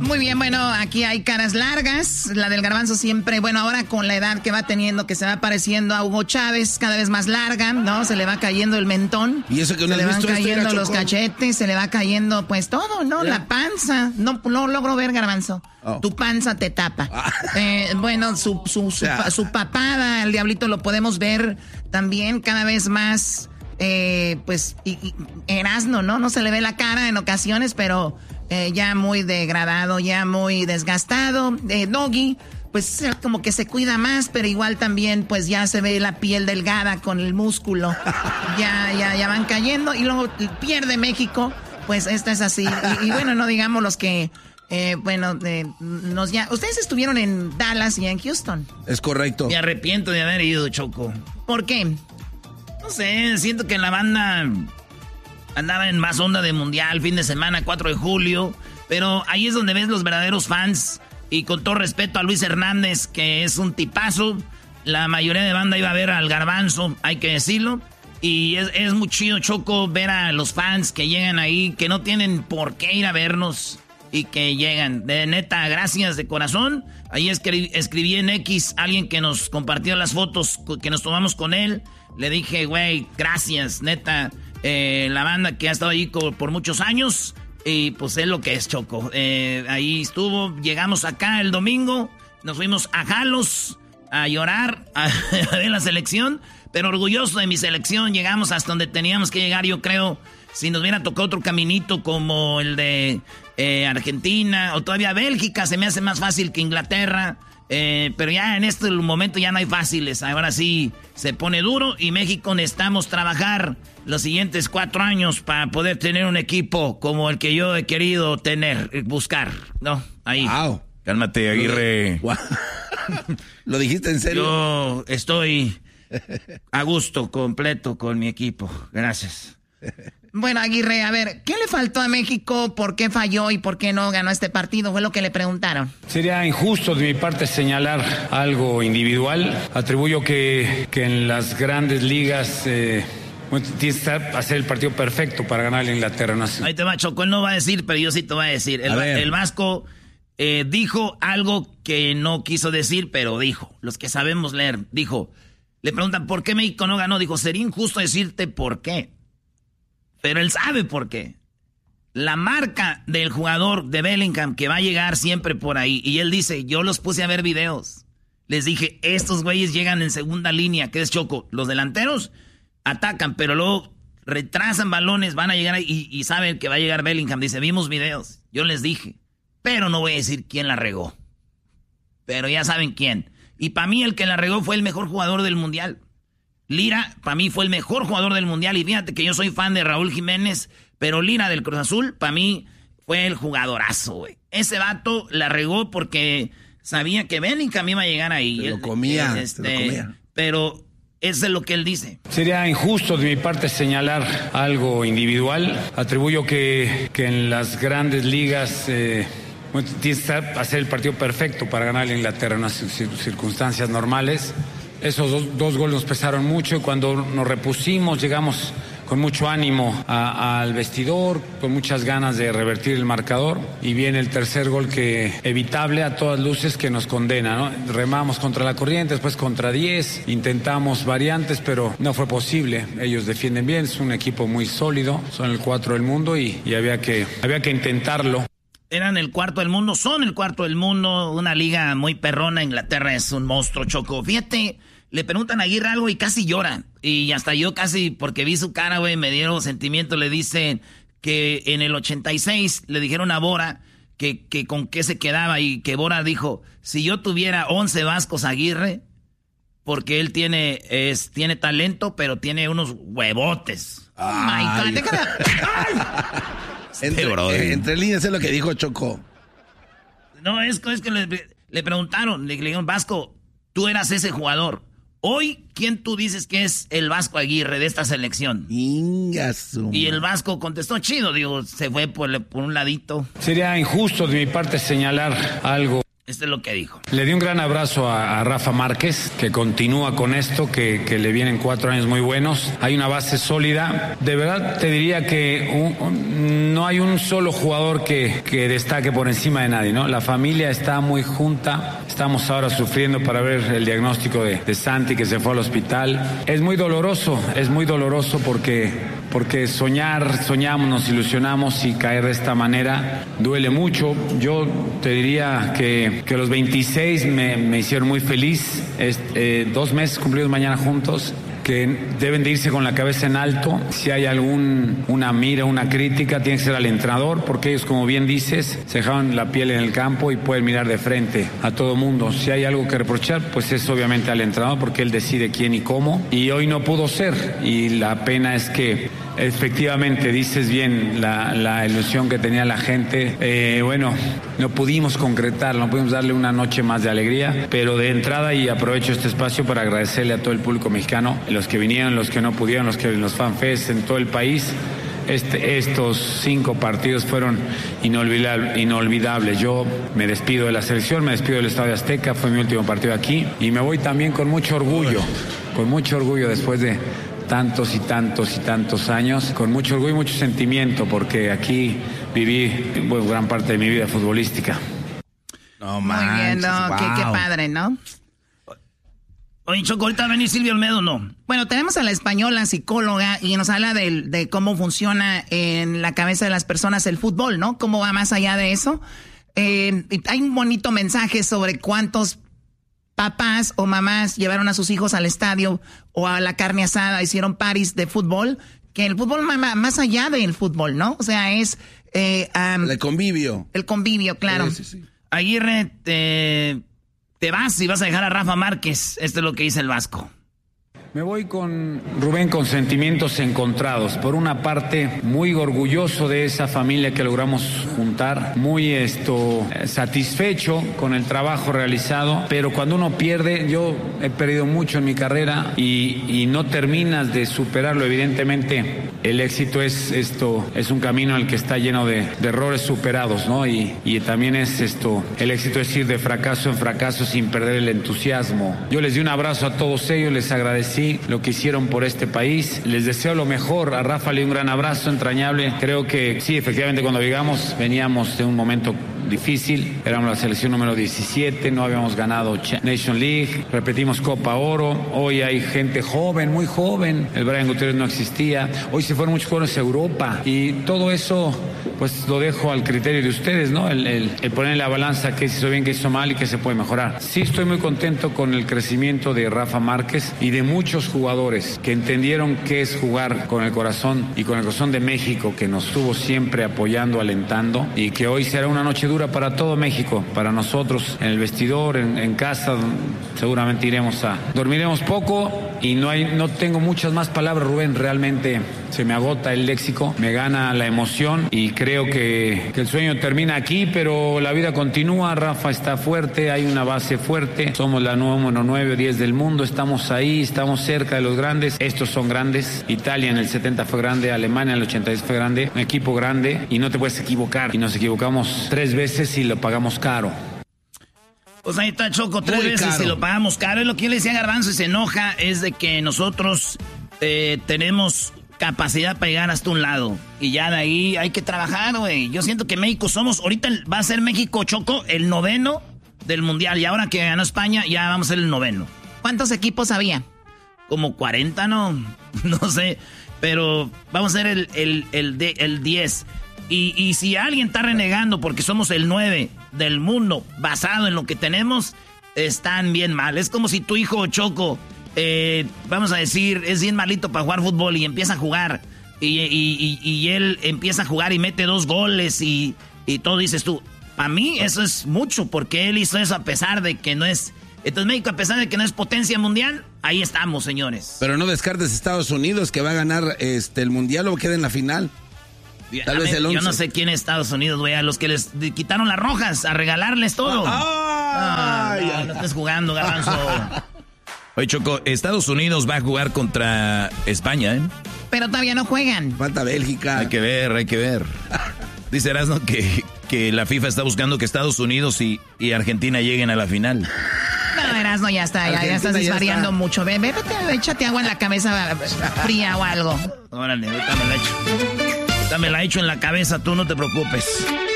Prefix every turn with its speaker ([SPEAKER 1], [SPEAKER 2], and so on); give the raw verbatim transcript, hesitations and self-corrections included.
[SPEAKER 1] Muy bien, bueno, aquí hay caras largas. La del Garbanzo siempre, bueno, ahora con la edad que va teniendo, que se va pareciendo a Hugo Chávez, cada vez más larga, ¿no? Se le va cayendo el mentón.
[SPEAKER 2] Y eso que no
[SPEAKER 1] se le van
[SPEAKER 2] visto
[SPEAKER 1] cayendo los cachetes, se le va cayendo, pues todo, ¿no? ¿Ya? La panza. No, no logro ver, Garbanzo. Oh. Tu panza te tapa. Ah. Eh, bueno, su, su, su, su, su papada, el diablito lo podemos ver también cada vez más, eh, pues, y, y, Erasmo, ¿no? No se le ve la cara en ocasiones, pero... Eh, ya muy degradado, ya muy desgastado. Eh, Doggy, pues como que se cuida más, pero igual también pues ya se ve la piel delgada con el músculo. Ya, ya, ya van cayendo y luego pierde México, pues esta es así. Y, y bueno, no digamos los que, eh, bueno, eh, nos ya... Ustedes estuvieron en Dallas y en Houston.
[SPEAKER 2] Es correcto.
[SPEAKER 3] Me arrepiento de haber ido, Choco.
[SPEAKER 1] ¿Por qué?
[SPEAKER 3] No sé, siento que la banda... andaba en más onda de mundial, fin de semana, cuatro de julio. Pero ahí es donde ves los verdaderos fans. Y con todo respeto a Luis Hernández, que es un tipazo. La mayoría de banda iba a ver al Garbanzo, hay que decirlo. Y es, es muy chido, Choco, ver a los fans que llegan ahí, que no tienen por qué ir a vernos. Y que llegan. De neta, gracias de corazón. Ahí escri- escribí en X a alguien que nos compartió las fotos que nos tomamos con él. Le dije, güey, gracias, neta. Eh, la banda que ha estado ahí co- por muchos años. Y pues es lo que es, Choco. Eh, ahí estuvo. Llegamos acá el domingo. Nos fuimos a Jalos a llorar a, a ver la selección. Pero orgulloso de mi selección. Llegamos hasta donde teníamos que llegar, yo creo. Si nos hubiera tocado otro caminito como el de eh, Argentina o todavía Bélgica, se me hace más fácil que Inglaterra. Eh, pero ya en este momento ya no hay fáciles. Ahora sí se pone duro y México necesitamos trabajar los siguientes cuatro años para poder tener un equipo como el que yo he querido tener, buscar, ¿no? Ahí.
[SPEAKER 2] Wow.
[SPEAKER 3] Cálmate, Aguirre.
[SPEAKER 2] Wow. ¿Lo dijiste en serio?
[SPEAKER 3] Yo estoy a gusto, completo con mi equipo. Gracias.
[SPEAKER 1] Bueno, Aguirre, a ver, ¿qué le faltó a México? ¿Por qué falló y por qué no ganó este partido? Fue lo que le preguntaron.
[SPEAKER 4] Sería injusto de mi parte señalar algo individual. Atribuyo que, que en las grandes ligas eh, bueno, tienes que hacer el partido perfecto para ganar a Inglaterra. ¿No?
[SPEAKER 3] Ahí te va, Choco, él no va a decir, pero yo sí te voy a decir. El, a el Vasco eh, dijo algo que no quiso decir, pero dijo. Los que sabemos leer, dijo. Le preguntan, ¿por qué México no ganó? Dijo, sería injusto decirte por qué. Pero él sabe por qué. La marca del jugador de Bellingham que va a llegar siempre por ahí. Y él dice, yo los puse a ver videos. Les dije, estos güeyes llegan en segunda línea, que es Choco. Los delanteros atacan, pero luego retrasan balones, van a llegar ahí y, y saben que va a llegar Bellingham. Dice, vimos videos. Yo les dije, pero no voy a decir quién la regó. Pero ya saben quién. Y para mí el que la regó fue el mejor jugador del mundial. Lira, para mí, fue el mejor jugador del mundial. Y fíjate que yo soy fan de Raúl Jiménez, pero Lira del Cruz Azul, para mí, fue el jugadorazo, güey. Ese vato la regó porque sabía que Bellingham iba a llegar ahí.
[SPEAKER 2] Se lo comía,
[SPEAKER 3] este,
[SPEAKER 2] se lo comía.
[SPEAKER 3] Pero eso es lo que él dice.
[SPEAKER 4] Sería injusto de mi parte señalar algo individual. Atribuyo que, que en las grandes ligas... Eh, bueno, tienes que hacer el partido perfecto para ganar a Inglaterra en unas circunstancias normales. Esos dos, dos goles nos pesaron mucho y cuando nos repusimos llegamos con mucho ánimo a, al vestidor, con muchas ganas de revertir el marcador y viene el tercer gol que evitable a todas luces que nos condena, ¿no? Remamos contra la corriente, después contra diez, intentamos variantes pero no fue posible. Ellos defienden bien, es un equipo muy sólido, son el cuatro del mundo y, y había que, había que intentarlo.
[SPEAKER 3] Eran el cuarto del mundo, son el cuarto del mundo, una liga muy perrona. Inglaterra es un monstruo, Choco. Fíjate, le preguntan a Aguirre algo y casi lloran. Y hasta yo casi, porque vi su cara, güey, me dieron sentimiento. Le dicen que en el ochenta y seis le dijeron a Bora que, que con qué se quedaba. Y que Bora dijo, si yo tuviera once Vascos Aguirre, porque él tiene, es, tiene talento, pero tiene unos huevotes.
[SPEAKER 1] Oh my God, déjame...
[SPEAKER 2] Entre, eh, entre líneas es lo que dijo Choco.
[SPEAKER 3] No, es, es que le, le preguntaron, le, le dijeron, Vasco, tú eras ese jugador. Hoy, ¿quién tú dices que es el Vasco Aguirre de esta selección?
[SPEAKER 2] Ingazo.
[SPEAKER 3] Y el Vasco contestó, chido, digo, se fue por, por un ladito.
[SPEAKER 4] Sería injusto de mi parte señalar algo.
[SPEAKER 3] Este es lo que dijo.
[SPEAKER 4] Le di un gran abrazo a, a Rafa Márquez, que continúa con esto, que, que le vienen cuatro años muy buenos. Hay una base sólida. De verdad te diría que un, un, no hay un solo jugador que, que destaque por encima de nadie, ¿no? La familia está muy junta. Estamos ahora sufriendo para ver el diagnóstico de, de Santi, que se fue al hospital. Es muy doloroso, es muy doloroso porque, porque soñar, soñamos, nos ilusionamos y caer de esta manera duele mucho. Yo te diría que que los veintiséis me, me hicieron muy feliz, es, eh, dos meses cumplidos mañana juntos, que deben de irse con la cabeza en alto. Si hay algún una mira, una crítica, tiene que ser al entrenador, porque ellos, como bien dices, se dejaron la piel en el campo y pueden mirar de frente a todo mundo. Si hay algo que reprochar, pues es obviamente al entrenador, porque él decide quién y cómo, y hoy no pudo ser, y la pena es que efectivamente, dices bien, la, la ilusión que tenía la gente, eh, bueno, no pudimos concretarlo, no pudimos darle una noche más de alegría, pero de entrada, y aprovecho este espacio para agradecerle a todo el público mexicano, los que vinieron, los que no pudieron, los que los fanfests en todo el país. Este, estos cinco partidos fueron inolvidable, inolvidables. Yo me despido de la selección, me despido del Estadio Azteca, fue mi último partido aquí, y me voy también con mucho orgullo, con mucho orgullo después de tantos y tantos y tantos años, con mucho orgullo y mucho sentimiento, porque aquí viví bueno, gran parte de mi vida futbolística.
[SPEAKER 1] No manches, muy bien, no, wow. qué, qué padre, ¿no?
[SPEAKER 3] Oye, Choco, ¿ahorita va a venir Silvio Olmedo o no?
[SPEAKER 1] Bueno, tenemos a la española psicóloga y nos habla de, de cómo funciona en la cabeza de las personas el fútbol, ¿no? Cómo va más allá de eso. Eh, hay un bonito mensaje sobre cuántos papás o mamás llevaron a sus hijos al estadio o a la carne asada, hicieron parties de fútbol, que el fútbol va más allá del fútbol, ¿no? O sea, es... Eh, um,
[SPEAKER 2] el convivio.
[SPEAKER 1] El convivio, claro.
[SPEAKER 2] Sí, sí, sí.
[SPEAKER 3] Aguirre, te, te vas y vas a dejar a Rafa Márquez. Esto es lo que dice el Vasco.
[SPEAKER 4] Me voy con Rubén con sentimientos encontrados. Por una parte, muy orgulloso de esa familia que logramos juntar, muy esto satisfecho con el trabajo realizado, pero cuando uno pierde, yo he perdido mucho en mi carrera y, y no terminas de superarlo. Evidentemente, el éxito es esto, es un camino en el que está lleno de, de errores superados, ¿no? Y, y también es esto, el éxito es ir de fracaso en fracaso sin perder el entusiasmo. Yo les di un abrazo a todos ellos, les agradecí lo que hicieron por este país. Les deseo lo mejor. A Rafa le doy un gran abrazo entrañable. Creo que sí, efectivamente, cuando llegamos veníamos de un momento difícil. Éramos la selección número diecisiete, no habíamos ganado Nation League, repetimos Copa Oro. Hoy hay gente joven, muy joven. El Brian Gutiérrez no existía. Hoy se fueron muchos jugadores a Europa y todo eso pues lo dejo al criterio de ustedes, ¿no? El, el, el poner en la balanza qué se hizo bien, qué se hizo mal y qué se puede mejorar. Sí estoy muy contento con el crecimiento de Rafa Márquez y de muchos jugadores que entendieron qué es jugar con el corazón y con el corazón de México, que nos estuvo siempre apoyando, alentando, y que hoy será una noche dura para todo México, para nosotros en el vestidor, en, en casa. Seguramente iremos a dormiremos poco y no hay no tengo muchas más palabras, Rubén. Realmente se me agota el léxico, me gana la emoción y creo que, que el sueño termina aquí, pero la vida continúa. Rafa está fuerte, hay una base fuerte, somos la número nueve o diez del mundo, estamos ahí, estamos cerca de los grandes. Estos son grandes. Italia en el setenta fue grande, Alemania en el ochenta y seis fue grande, un equipo grande y no te puedes equivocar, y nos equivocamos tres veces y lo pagamos caro.
[SPEAKER 3] Pues ahí está, Choco, tres Muy veces caro. Y lo pagamos caro. Es lo que yo le decía a Garbanzo y se enoja, es de que nosotros eh, tenemos capacidad para llegar hasta un lado. Y ya de ahí hay que trabajar, güey. Yo siento que México somos, ahorita va a ser México, Choco, el noveno del Mundial. Y ahora que ganó España, ya vamos a ser el noveno.
[SPEAKER 1] ¿Cuántos equipos había?
[SPEAKER 3] Como cuarenta, ¿no? No sé. Pero vamos a ser el, el, el, de, el diez. Y, y si alguien está renegando porque somos el nueve del mundo basado en lo que tenemos, están bien mal. Es como si tu hijo Choco, eh, vamos a decir, es bien malito para jugar fútbol y empieza a jugar. Y, y, y, y él empieza a jugar y mete dos goles y, y todo, dices tú. Para mí eso es mucho porque él hizo eso a pesar de que no es... Entonces México, a pesar de que no es potencia mundial, ahí estamos, señores.
[SPEAKER 2] Pero no descartes Estados Unidos, que va a ganar este el mundial o queda en la final.
[SPEAKER 3] Tal vez el once. Yo no sé quién es Estados Unidos, güey. A los que les quitaron las rojas, a regalarles todo. Ah, no, no, no estés jugando, Garbanzo.
[SPEAKER 5] Oye, Choco, Estados Unidos va a jugar contra España, ¿eh?
[SPEAKER 1] Pero todavía no juegan.
[SPEAKER 2] Falta Bélgica.
[SPEAKER 5] Hay que ver, hay que ver. Dice Erasmo que que la FIFA está buscando que Estados Unidos y, y Argentina lleguen a la final.
[SPEAKER 1] No, Erasmo, ya está, ya, ya estás desvariando mucho. Ve, ve, vete, échate agua en la cabeza fría o algo.
[SPEAKER 3] Órale, ahorita me la echo. Ahorita me la echo en la cabeza, tú no te preocupes.